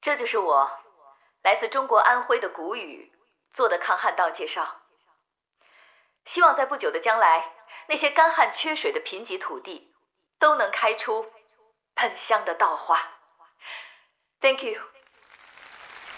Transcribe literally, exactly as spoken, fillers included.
这就是我来自中国安徽的谷雨做的抗旱稻介绍。希望在不久的将来，那些干旱缺水的贫瘠土地都能开出喷香的稻花。Thank you。